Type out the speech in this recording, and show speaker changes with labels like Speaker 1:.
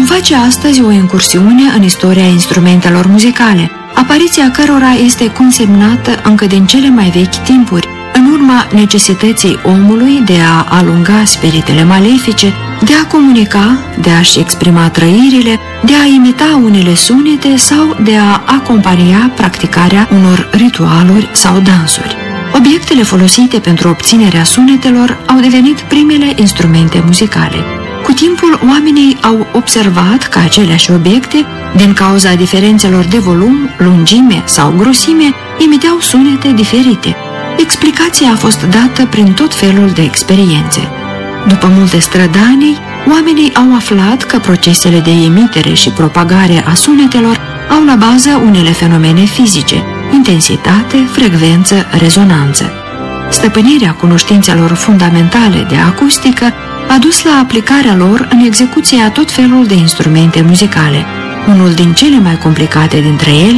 Speaker 1: Vom face astăzi o incursiune în istoria instrumentelor muzicale, apariția cărora este consemnată încă din cele mai vechi timpuri, în urma necesității omului de a alunga spiritele malefice, de a comunica, de a-și exprima trăirile, de a imita unele sunete sau de a acompania practicarea unor ritualuri sau dansuri. Obiectele folosite pentru obținerea sunetelor au devenit primele instrumente muzicale. Cu timpul, oamenii au observat că aceleași obiecte, din cauza diferențelor de volum, lungime sau grosime, imiteau sunete diferite. Explicația a fost dată prin tot felul de experiențe. După multe strădanii, oamenii au aflat că procesele de emitere și propagare a sunetelor au la bază unele fenomene fizice: intensitate, frecvență, rezonanță. Stăpânirea cunoștințelor fundamentale de acustică a dus la aplicarea lor în execuția tot felul de instrumente muzicale. Unul din cele mai complicate dintre ele